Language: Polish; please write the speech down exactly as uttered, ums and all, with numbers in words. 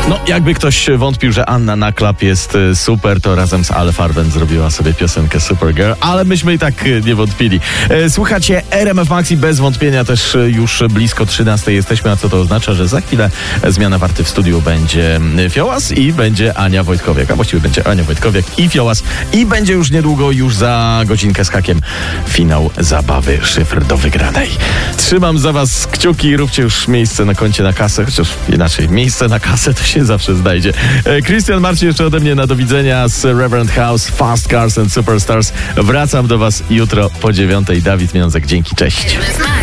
No, jakby ktoś wątpił, że Anna Naklap jest super, to razem z Ale Farben zrobiła sobie piosenkę Supergirl, ale myśmy i tak nie wątpili. Słuchacie, R M F Max i bez wątpienia też już blisko trzynastej jesteśmy, a co to oznacza, że za chwilę zmiana warty w studiu będzie Fiołas i będzie Ania Wojtkowiak, a właściwie będzie Ania Wojtkowiak i Fiołas i będzie już niedługo, już za godzinkę z hakiem finał zabawy Szyfr do wygranej. Trzymam za was kciuki, róbcie już miejsce na koncie na kasę, chociaż inaczej, miejsce na kasę to się zawsze znajdzie. Krystian Marcin jeszcze ode mnie na do widzenia z Reverend House, Fast Cars and Superstars. Wracam do was jutro po dziewiątej. Dawid Miązek, dzięki, cześć.